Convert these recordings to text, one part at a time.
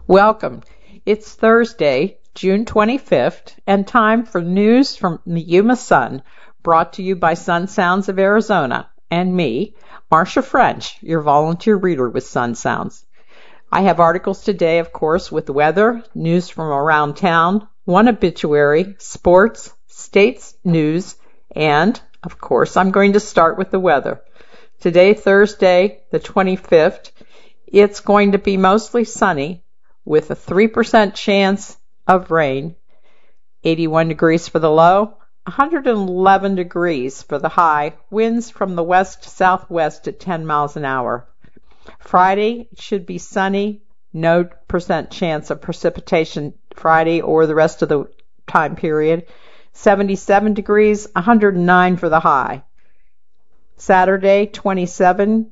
Welcome. It's Thursday, June 25th, and time for news from the Yuma Sun, brought to you by Sun Sounds of Arizona, and me, Marcia French, your volunteer reader with Sun Sounds. I have articles today, of course, with weather, news from around town, one obituary, sports, states news, and, of course, I'm going to start with the weather. Today, Thursday, the 25th, it's going to be mostly sunny, with a 3% chance of rain, 81 degrees for the low, 111 degrees for the high, winds from the west-southwest at 10 miles an hour. Friday should be sunny, no percent chance of precipitation Friday or the rest of the time period, 77 degrees, 109 for the high. Saturday, 27,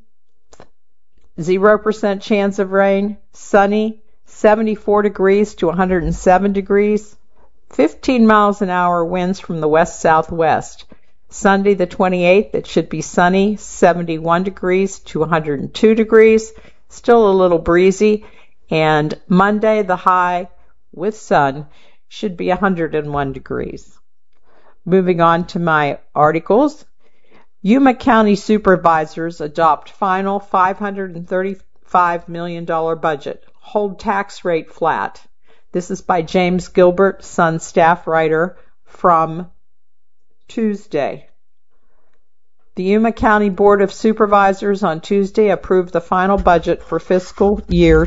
0% chance of rain, sunny, 74 degrees to 107 degrees, 15 miles an hour winds from the west-southwest. Sunday the 28th, it should be sunny, 71 degrees to 102 degrees, still a little breezy, and Monday the high with sun should be 101 degrees. Moving on to my articles. Yuma County supervisors adopt final $535 million budget. Hold tax rate flat. This is by James Gilbert, Sun staff writer, from Tuesday. The Yuma County Board of Supervisors on Tuesday approved the final budget for fiscal year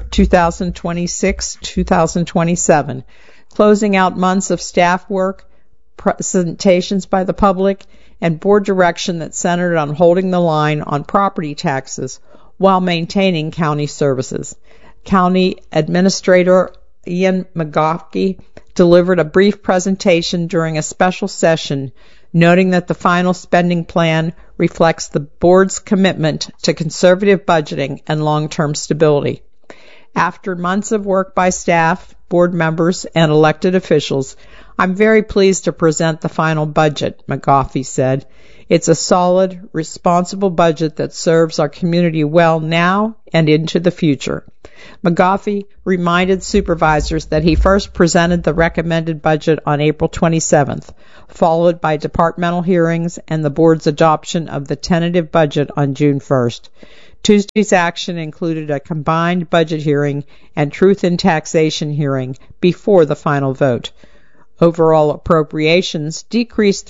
2026-2027, closing out months of staff work, presentations by the public, and board direction that centered on holding the line on property taxes while maintaining county services. County Administrator Ian McGoffey delivered a brief presentation during a special session, noting that the final spending plan reflects the board's commitment to conservative budgeting and long-term stability. After months of work by staff, board members, and elected officials, I'm very pleased to present the final budget, McGoffey said. It's a solid, responsible budget that serves our community well now and into the future. McGoffey reminded supervisors that he first presented the recommended budget on April 27th, followed by departmental hearings and the board's adoption of the tentative budget on June 1st. Tuesday's action included a combined budget hearing and truth in taxation hearing before the final vote. Overall appropriations decreased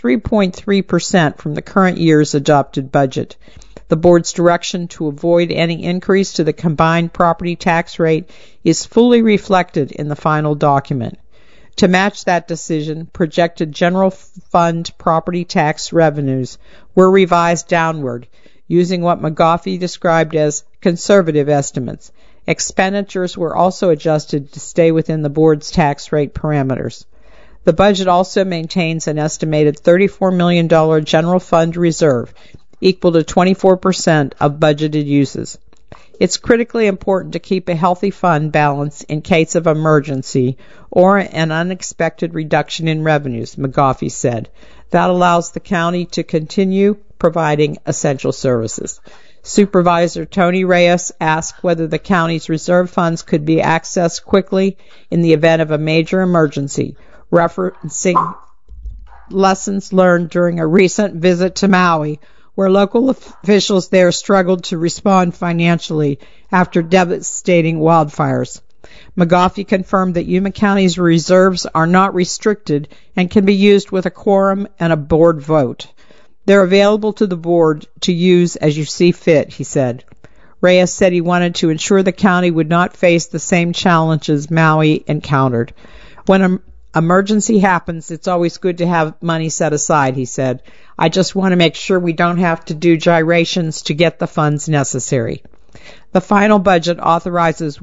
3.3% from the current year's adopted budget. The board's direction to avoid any increase to the combined property tax rate is fully reflected in the final document. To match that decision, projected general fund property tax revenues were revised downward, using what McGoffey described as conservative estimates. Expenditures were also adjusted to stay within the board's tax rate parameters. The budget also maintains an estimated $34 million general fund reserve, equal to 24% of budgeted uses. It's critically important to keep a healthy fund balance in case of emergency or an unexpected reduction in revenues, McGoffey said. That allows the county to continue providing essential services. Supervisor Tony Reyes asked whether the county's reserve funds could be accessed quickly in the event of a major emergency, referencing lessons learned during a recent visit to Maui, where local officials there struggled to respond financially after devastating wildfires. McGoffey confirmed that Yuma County's reserves are not restricted and can be used with a quorum and a board vote. They're available to the board to use as you see fit, he said. Reyes said he wanted to ensure the county would not face the same challenges Maui encountered. When an emergency happens, it's always good to have money set aside, he said. I just want to make sure we don't have to do gyrations to get the funds necessary. The final budget authorizes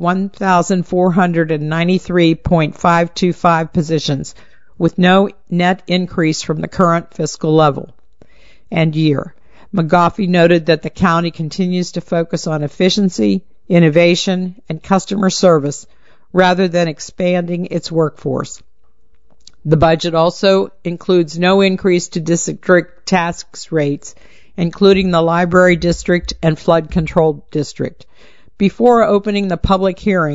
1,493.525 positions, with no net increase from the current fiscal level and year. McGoffey noted that the county continues to focus on efficiency, innovation, and customer service rather than expanding its workforce. The budget also includes no increase to district tax rates, including the library district and flood control district. Before opening the public hearing,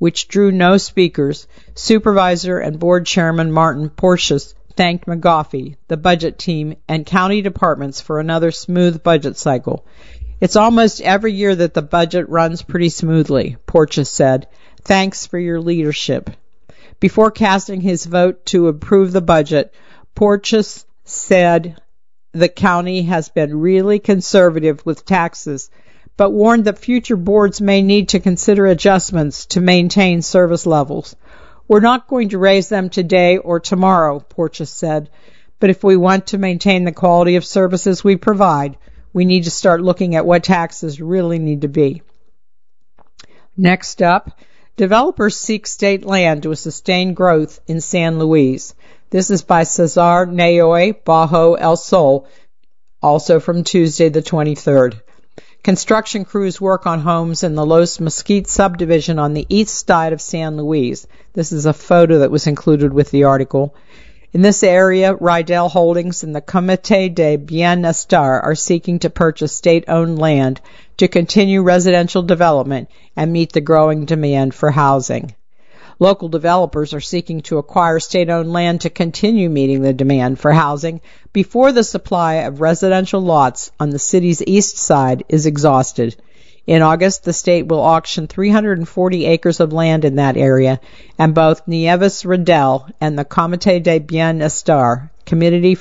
which drew no speakers, Supervisor and Board Chairman Martin Porteous thanked McGoffey, the budget team, and county departments for another smooth budget cycle. It's almost every year that the budget runs pretty smoothly, Porteous said. Thanks for your leadership. Before casting his vote to approve the budget, Porteous said the county has been really conservative with taxes, but warned that future boards may need to consider adjustments to maintain service levels. We're not going to raise them today or tomorrow, Porteous said, but if we want to maintain the quality of services we provide, we need to start looking at what taxes really need to be. Next up, developers seek state land to sustain growth in San Luis. This is by Cesar Nayoy Bajo El Sol, also from Tuesday the 23rd. Construction crews work on homes in the Los Mesquite subdivision on the east side of San Luis. This is a photo that was included with the article. In this area, Rydell Holdings and the Comité de Bienestar are seeking to purchase state-owned land to continue residential development and meet the growing demand for housing. Local developers are seeking to acquire state-owned land to continue meeting the demand for housing before the supply of residential lots on the city's east side is exhausted. In August, the state will auction 340 acres of land in that area, and both Nieves Rydell and the Comité de Bienestar, Committee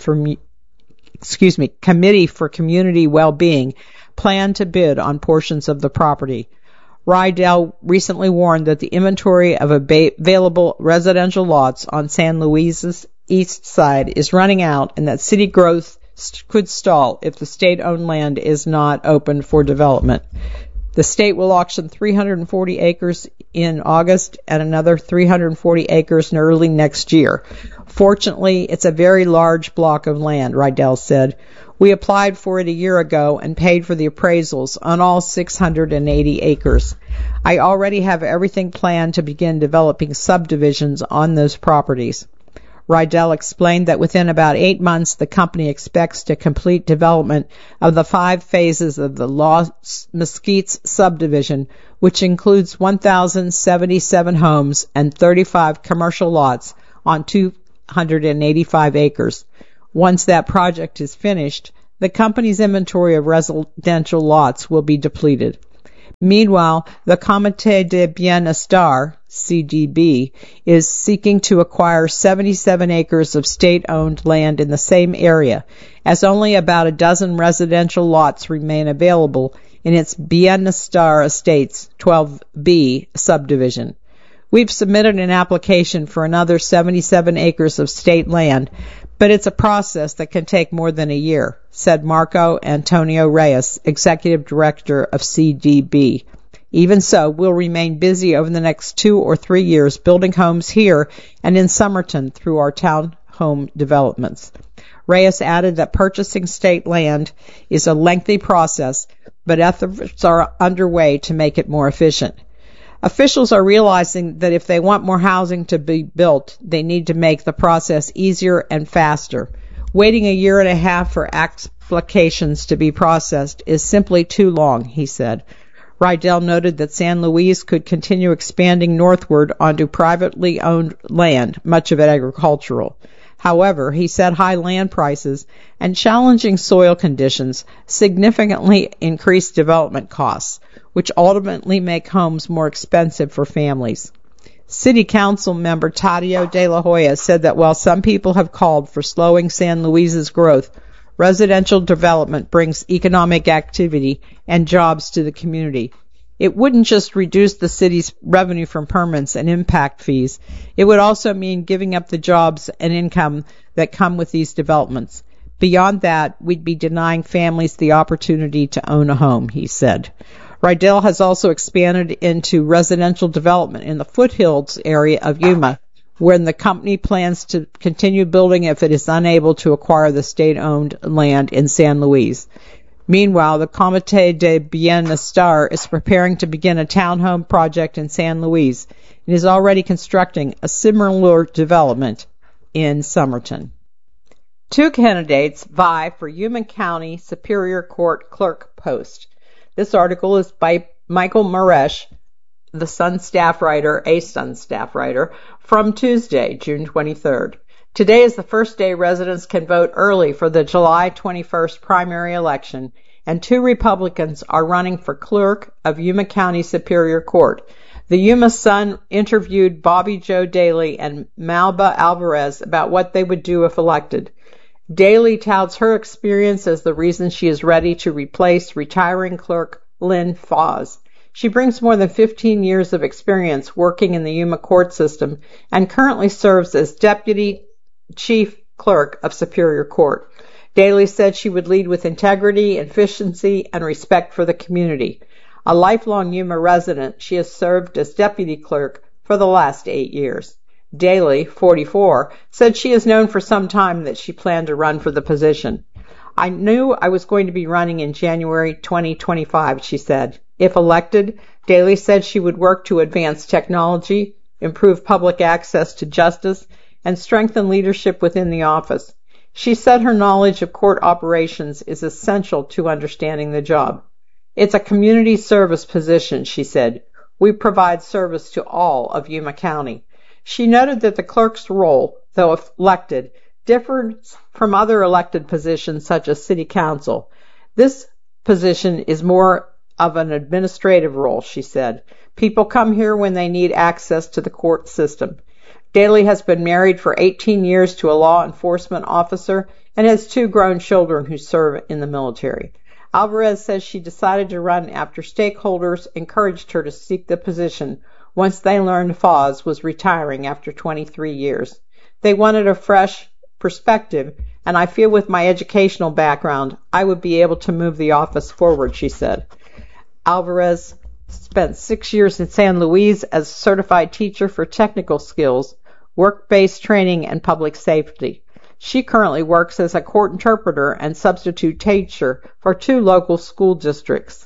for Community Well-Being, plan to bid on portions of the property. Rydell recently warned that the inventory of available residential lots on San Luis's east side is running out and that city growth could stall if the state-owned land is not open for development. The state will auction 340 acres in August and another 340 acres in early next year. Fortunately, it's a very large block of land, Rydell said. We applied for it a year ago and paid for the appraisals on all 680 acres. I already have everything planned to begin developing subdivisions on those properties. Rydell explained that within about 8 months, the company expects to complete development of the 5 phases of the Los Mesquites subdivision, which includes 1,077 homes and 35 commercial lots on 285 acres. Once that project is finished, the company's inventory of residential lots will be depleted. Meanwhile, the Comité de Bienestar, CDB, is seeking to acquire 77 acres of state-owned land in the same area, as only about a dozen residential lots remain available in its Bienestar Estates 12B subdivision. We've submitted an application for another 77 acres of state land, but it's a process that can take more than a year, said Marco Antonio Reyes, Executive Director of CDB. Even so, we'll remain busy over the next 2 or 3 years building homes here and in Somerton through our townhome developments. Reyes added that purchasing state land is a lengthy process, but efforts are underway to make it more efficient. Officials are realizing that if they want more housing to be built, they need to make the process easier and faster. Waiting a year and a half for applications to be processed is simply too long, he said. Rydell noted that San Luis could continue expanding northward onto privately owned land, much of it agricultural. However, he said high land prices and challenging soil conditions significantly increase development costs, which ultimately make homes more expensive for families. City Council member Tadio de la Hoya said that while some people have called for slowing San Luis's growth, residential development brings economic activity and jobs to the community. It wouldn't just reduce the city's revenue from permits and impact fees. It would also mean giving up the jobs and income that come with these developments. Beyond that, we'd be denying families the opportunity to own a home, he said. Rydell has also expanded into residential development in the foothills area of Yuma, where the company plans to continue building if it is unable to acquire the state-owned land in San Luis. Meanwhile, the Comité de Bienestar is preparing to begin a townhome project in San Luis and is already constructing a similar development in Somerton. 2 candidates vie for Yuma County Superior Court clerk post. This article is by Michael Maresh the Sun staff writer, from Tuesday, June 23rd. Today is the first day residents can vote early for the July 21st primary election, and 2 Republicans are running for clerk of Yuma County Superior Court. The Yuma Sun interviewed Bobby Joe Daly and Malba Alvarez about what they would do if elected. Daly touts her experience as the reason she is ready to replace retiring clerk Lynn Foss. She brings more than 15 years of experience working in the Yuma court system and currently serves as Deputy Chief Clerk of Superior Court. Daly said she would lead with integrity, efficiency, and respect for the community. A lifelong Yuma resident, she has served as Deputy Clerk for the last 8 years. Daly, 44, said she has known for some time that she planned to run for the position. I knew I was going to be running in January 2025, she said. If elected, Daly said she would work to advance technology, improve public access to justice, and strengthen leadership within the office. She said her knowledge of court operations is essential to understanding the job. It's a community service position, she said. We provide service to all of Yuma County. She noted that the clerk's role, though elected, differs from other elected positions such as city council. This position is more of an administrative role, she said. People come here when they need access to the court system. Daly has been married for 18 years to a law enforcement officer and has 2 grown children who serve in the military. Alvarez says she decided to run after stakeholders encouraged her to seek the position once they learned Foss was retiring after 23 years. They wanted a fresh perspective, and I feel with my educational background, I would be able to move the office forward, she said. Alvarez spent 6 years in San Luis as a certified teacher for technical skills, work-based training, and public safety. She currently works as a court interpreter and substitute teacher for 2 local school districts.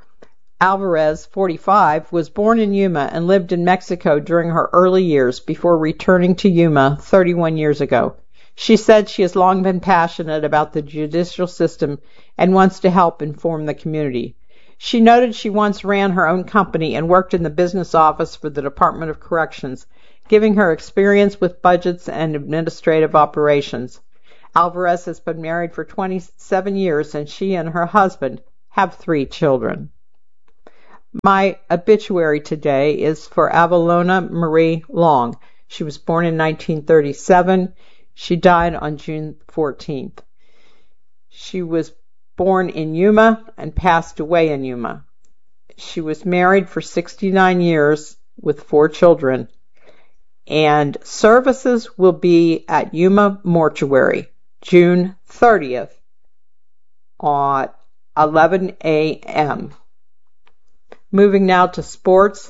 Alvarez, 45, was born in Yuma and lived in Mexico during her early years before returning to Yuma 31 years ago. She said she has long been passionate about the judicial system and wants to help inform the community. She noted she once ran her own company and worked in the business office for the Department of Corrections, giving her experience with budgets and administrative operations. Alvarez has been married for 27 years, and she and her husband have 3 children. My obituary today is for Avalona Marie Long. She was born in 1937. She died on June 14th. She was born in Yuma and passed away in Yuma. She was married for 69 years with 4 children. And services will be at Yuma Mortuary, June 30th at 11 a.m. Moving now to sports.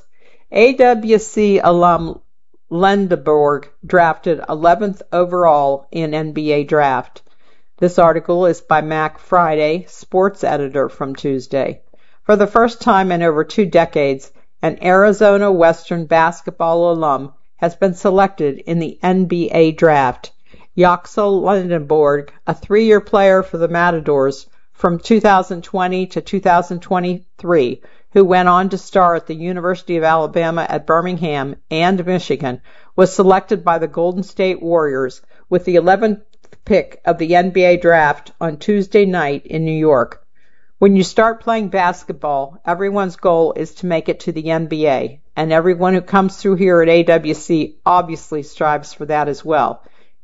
AWC alum Lendeborg drafted 11th overall in NBA draft. This article is by Mac Friday, sports editor from Tuesday. For the first time in over 2 decades, an Arizona Western basketball alum has been selected in the NBA draft. Yaxel Lendeborg, a 3-year player for the Matadors from 2020 to 2023, who went on to star at the University of Alabama at Birmingham and Michigan, was selected by the Golden State Warriors with the 11th pick of the NBA draft on Tuesday night in New York. When you start playing basketball, everyone's goal is to make it to the NBA, and everyone who comes through here at AWC obviously strives for that as well,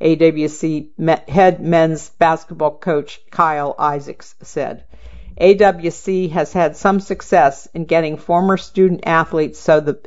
AWC head men's basketball coach Kyle Isaacs said. AWC has had some success in getting former student athletes to the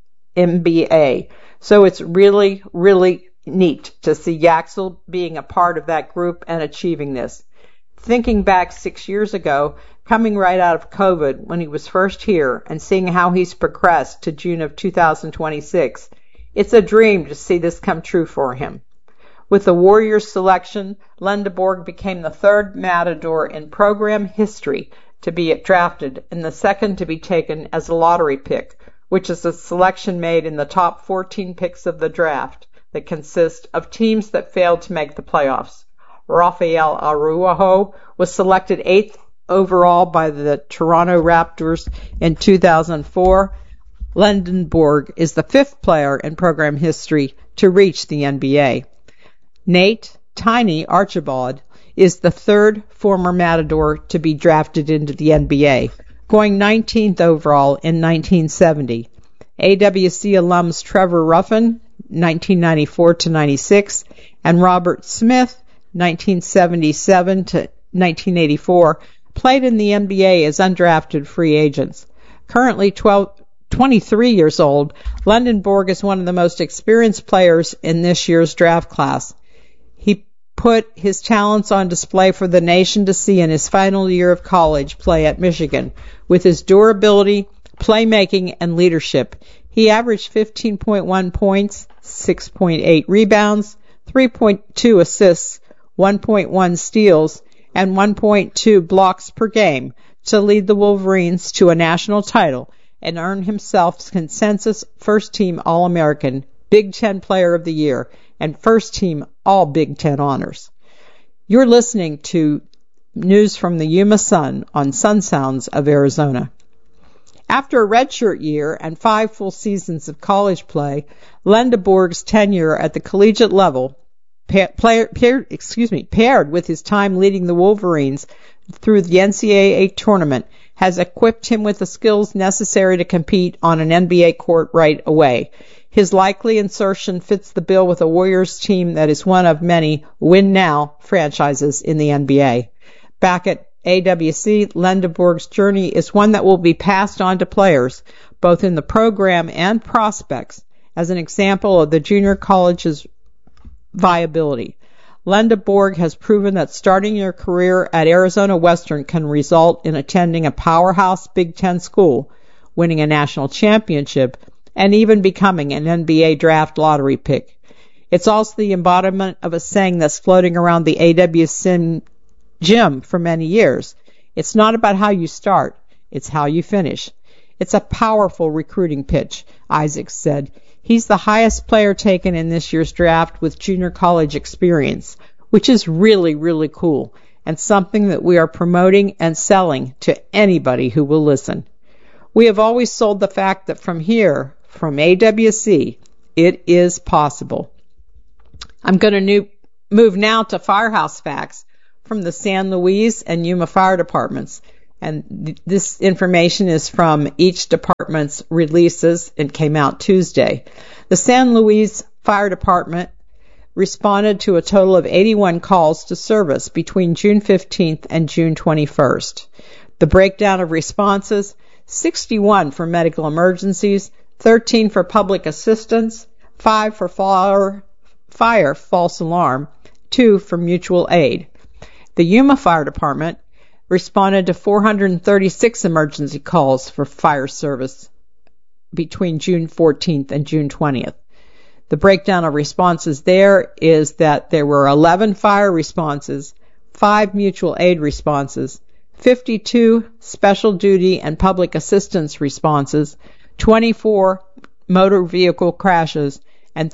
NBA, so it's really, really neat to see Yaxel being a part of that group and achieving this. Thinking back 6 years ago, coming right out of COVID when he was first here and seeing how he's progressed to June of 2026, it's a dream to see this come true for him. With the Warriors selection, Lendeborg became the 3rd Matador in program history to be drafted and the 2nd to be taken as a lottery pick, which is a selection made in the top 14 picks of the draft that consist of teams that failed to make the playoffs. Rafael Araujo was selected 8th overall by the Toronto Raptors in 2004. Lendenborg is the 5th player in program history to reach the NBA. Nate Tiny Archibald is the 3rd former Matador to be drafted into the NBA, going 19th overall in 1970. AWC alums Trevor Ruffin, 1994 to 96, and Robert Smith, 1977 to 1984, played in the NBA as undrafted free agents. Currently 23 years old, Lendenborg is one of the most experienced players in this year's draft class. He put his talents on display for the nation to see in his final year of college play at Michigan. With his durability, playmaking, and leadership, he averaged 15.1 points, 6.8 rebounds, 3.2 assists, 1.1 steals, and 1.2 blocks per game to lead the Wolverines to a national title and earn himself consensus first-team All-American, Big Ten Player of the Year, and first-team All Big Ten honors. You're listening to news from the Yuma Sun on Sun Sounds of Arizona. After a redshirt year and 5 full seasons of college play, Lendenborg's tenure at the collegiate level, paired with his time leading the Wolverines through the NCAA tournament, has equipped him with the skills necessary to compete on an NBA court right away. His likely insertion fits the bill with a Warriors team that is one of many win-now franchises in the NBA. Back at AWC, Lendenborg's journey is one that will be passed on to players, both in the program and prospects, as an example of the junior college's viability. Lendenborg has proven that starting your career at Arizona Western can result in attending a powerhouse Big Ten school, winning a national championship, and even becoming an NBA draft lottery pick. It's also the embodiment of a saying that's floating around the AWC gym for many years. It's not about how you start, it's how you finish. It's a powerful recruiting pitch, Isaacs said. He's the highest player taken in this year's draft with junior college experience, which is really, really cool, and something that we are promoting and selling to anybody who will listen. We have always sold the fact that from here, from AWC, it is possible. I'm going to move now to Firehouse Facts from the San Luis and Yuma Fire Departments. And this information is from each department's releases and came out Tuesday. The San Luis Fire Department responded to a total of 81 calls to service between June 15th and June 21st. The breakdown of responses: 61 for medical emergencies, 13 for public assistance, 5 for fire false alarm, 2 for mutual aid. The Yuma Fire Department responded to 436 emergency calls for fire service between June 14th and June 20th. The breakdown of responses there is that there were 11 fire responses, 5 mutual aid responses, 52 special duty and public assistance responses, 24 motor vehicle crashes, and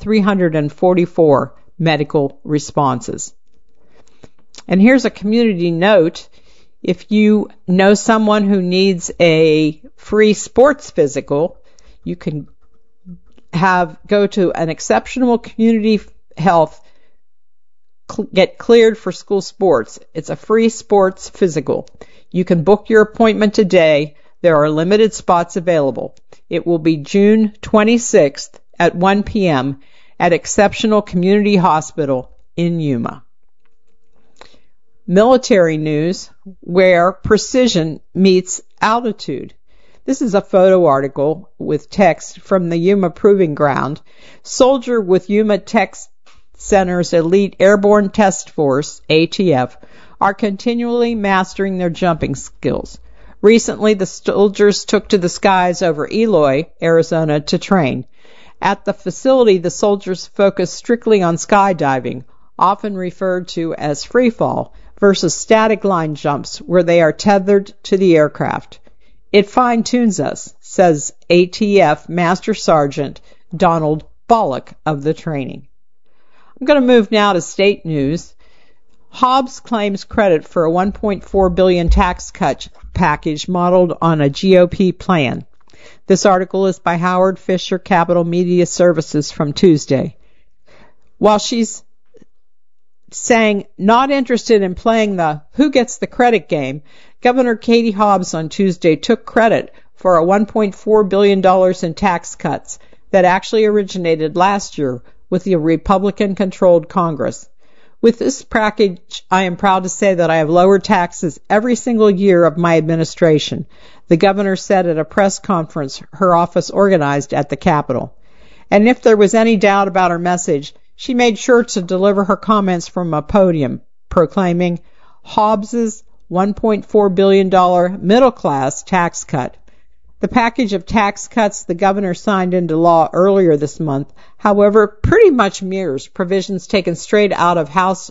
344 medical responses. And here's a community note. If you know someone who needs a free sports physical, you can go to an Exceptional Community Health, get cleared for school sports. It's a free sports physical. You can book your appointment today. There are limited spots available. It will be June 26th at 1 p.m. at Exceptional Community Hospital in Yuma. Military news, where precision meets altitude. This is a photo article with text from the Yuma Proving Ground. Soldier with Yuma Tech Center's Elite Airborne Test Force, ATF, are continually mastering their jumping skills. Recently, the soldiers took to the skies over Eloy, Arizona, to train. At the facility, the soldiers focus strictly on skydiving, often referred to as free fall, versus static line jumps where they are tethered to the aircraft. It fine-tunes us, says ATF Master Sergeant Donald Bollock of the training. I'm going to move now to state news. Hobbs claims credit for a $1.4 billion tax cut package modeled on a GOP plan. This article is by Howard Fisher, Capital Media Services, from Tuesday. While she's saying not interested in playing the who gets the credit game, Governor Katie Hobbs on Tuesday took credit for a $1.4 billion in tax cuts that actually originated last year with the Republican-controlled Congress. With this package, I am proud to say that I have lowered taxes every single year of my administration, the governor said at a press conference her office organized at the Capitol. And if there was any doubt about her message, she made sure to deliver her comments from a podium, proclaiming Hobbs's $1.4 billion middle-class tax cut. The package of tax cuts the governor signed into law earlier this month, however, pretty much mirrors provisions taken straight out of House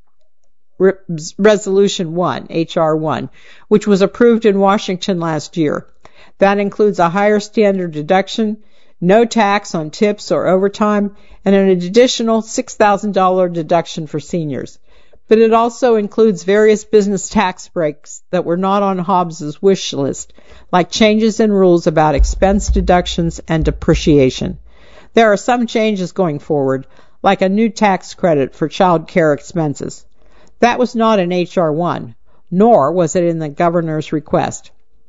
Resolution 1, H.R. 1, which was approved in Washington last year. That includes a higher standard deduction, no tax on tips or overtime, and an additional $6,000 deduction for seniors. But it also includes various business tax breaks that were not on Hobbs's wish list, like changes in rules about expense deductions and depreciation. There are some changes going forward, like a new tax credit for child care expenses. That was not in H.R. 1, nor was it in the governor's request.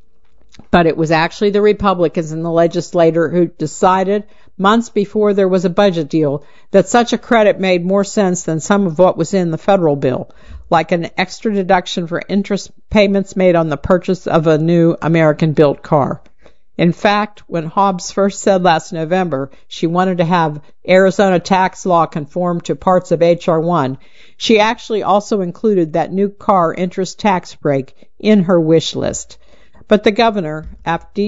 But it was actually the Republicans in the legislature who decided, months before there was a budget deal, that such a credit made more sense than some of what was in the federal bill, like an extra deduction for interest payments made on the purchase of a new American-built car. In fact, when Hobbs first said last November she wanted to have Arizona tax law conform to parts of H.R. 1, she actually also included that new car interest tax break in her wish list. But the governor, after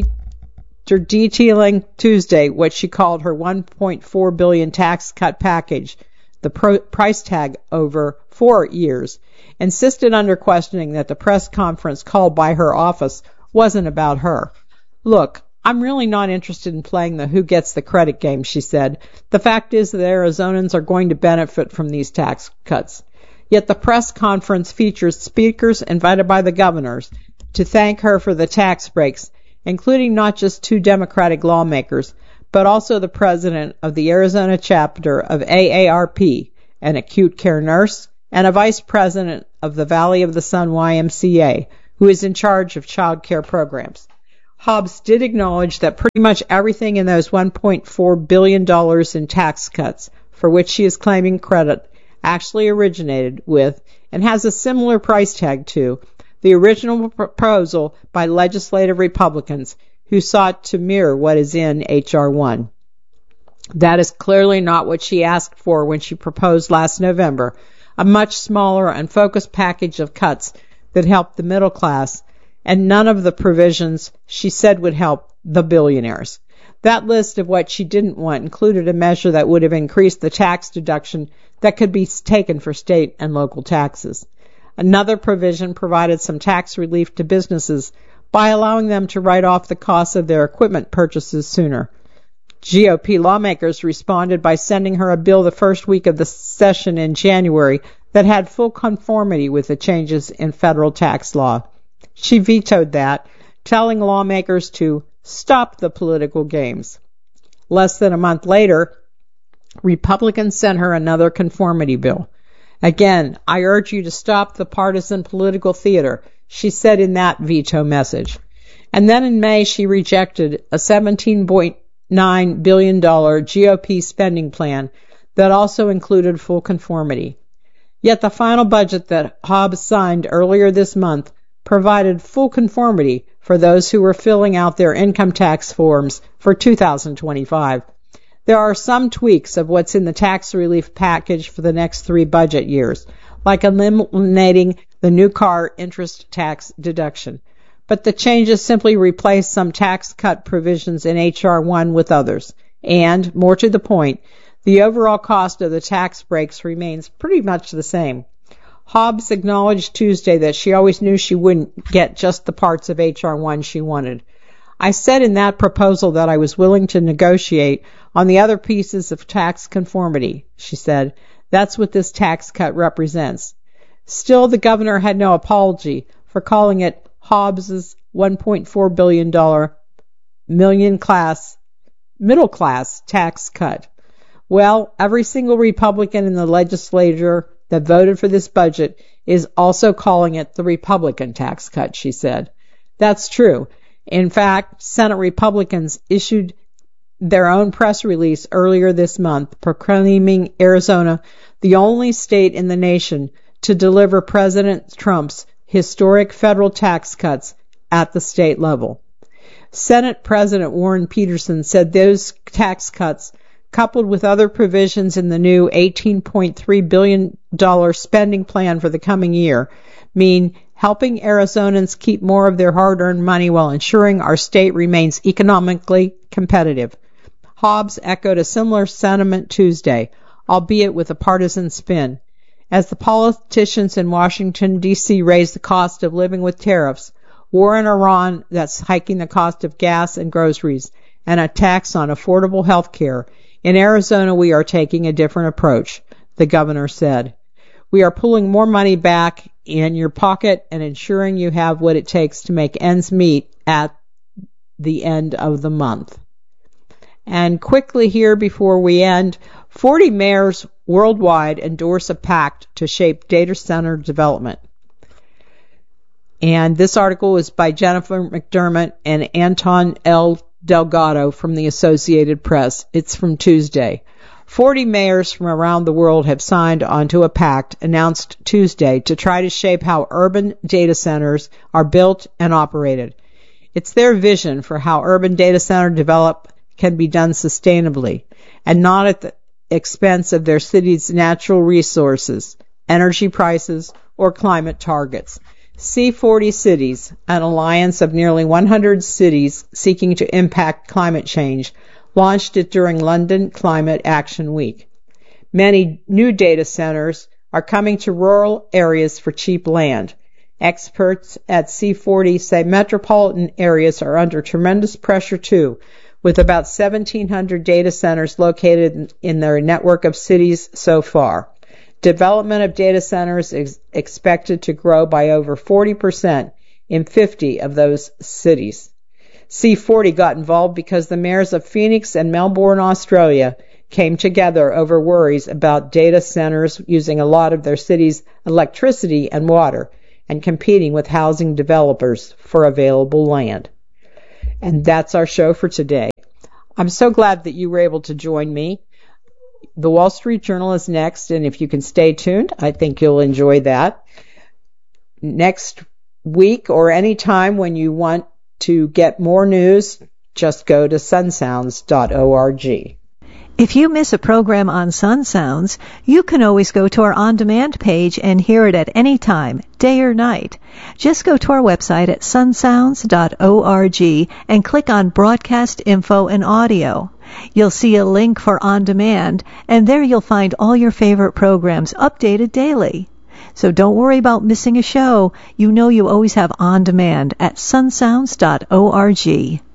detailing Tuesday what she called her $1.4 billion tax cut package, the price tag over 4 years, insisted under questioning that the press conference called by her office wasn't about her. Look, I'm really not interested in playing the who gets the credit game, she said. The fact is that Arizonans are going to benefit from these tax cuts. Yet the press conference features speakers invited by the governors to thank her for the tax breaks, including not just 2 Democratic lawmakers, but also the president of the Arizona chapter of AARP, an acute care nurse, and a vice president of the Valley of the Sun YMCA, who is in charge of child care programs. Hobbs did acknowledge that pretty much everything in those $1.4 billion in tax cuts, for which she is claiming credit, actually originated with, and has a similar price tag to, the original proposal by legislative Republicans who sought to mirror what is in H.R. 1. That is clearly not what she asked for when she proposed last November, a much smaller and focused package of cuts that helped the middle class, and none of the provisions she said would help the billionaires. That list of what she didn't want included a measure that would have increased the tax deduction that could be taken for state and local taxes. Another provision provided some tax relief to businesses by allowing them to write off the cost of their equipment purchases sooner. GOP lawmakers responded by sending her a bill the first week of the session in January that had full conformity with the changes in federal tax law. She vetoed that, telling lawmakers to stop the political games. Less than a month later, Republicans sent her another conformity bill. Again, I urge you to stop the partisan political theater, she said in that veto message. And then in May, she rejected a $17.9 billion GOP spending plan that also included full conformity. Yet the final budget that Hobbs signed earlier this month provided full conformity for those who were filling out their income tax forms for 2025. There are some tweaks of what's in the tax relief package for the next 3 budget years, like eliminating the new car interest tax deduction. But the changes simply replace some tax cut provisions in H.R. 1 with others. And, more to the point, the overall cost of the tax breaks remains pretty much the same. Hobbs acknowledged Tuesday that she always knew she wouldn't get just the parts of H.R. 1 she wanted. I said in that proposal that I was willing to negotiate on the other pieces of tax conformity, she said. That's what this tax cut represents. Still, the governor had no apology for calling it Hobbs's $1.4 billion middle class tax cut. Well, every single Republican in the legislature that voted for this budget is also calling it the Republican tax cut, she said. That's true. In fact, Senate Republicans issued their own press release earlier this month proclaiming Arizona the only state in the nation to deliver President Trump's historic federal tax cuts at the state level. Senate President Warren Peterson said those tax cuts, coupled with other provisions in the new $18.3 billion spending plan for the coming year, mean helping Arizonans keep more of their hard-earned money while ensuring our state remains economically competitive. Hobbs echoed a similar sentiment Tuesday, albeit with a partisan spin. As the politicians in Washington, D.C. raise the cost of living with tariffs, war in Iran that's hiking the cost of gas and groceries, and a tax on affordable health care, in Arizona we are taking a different approach, the governor said. We are pulling more money back in your pocket and ensuring you have what it takes to make ends meet at the end of the month. And quickly here before we end, 40 mayors worldwide endorse a pact to shape data center development. And this article is by Jennifer McDermott and Anton L. Delgado from the Associated Press. It's from Tuesday. 40 mayors from around the world have signed onto a pact announced Tuesday to try to shape how urban data centers are built and operated. It's their vision for how urban data center development can be done sustainably and not at the expense of their city's natural resources, energy prices, or climate targets. C40 Cities, an alliance of nearly 100 cities seeking to impact climate change, launched it during London Climate Action Week. Many new data centers are coming to rural areas for cheap land. Experts at C40 say metropolitan areas are under tremendous pressure too, with about 1,700 data centers located in their network of cities so far. Development of data centers is expected to grow by over 40% in 50 of those cities. C40 got involved because the mayors of Phoenix and Melbourne, Australia, came together over worries about data centers using a lot of their city's electricity and water and competing with housing developers for available land. And that's our show for today. I'm so glad that you were able to join me. The Wall Street Journal is next, and if you can stay tuned, I think you'll enjoy that. Next week or any time when you want to get more news, just go to sunsounds.org. If you miss a program on Sun Sounds, you can always go to our on-demand page and hear it at any time, day or night. Just go to our website at sunsounds.org and click on Broadcast Info and Audio. You'll see a link for On Demand, and there you'll find all your favorite programs updated daily. So don't worry about missing a show. You know you always have On Demand at sunsounds.org.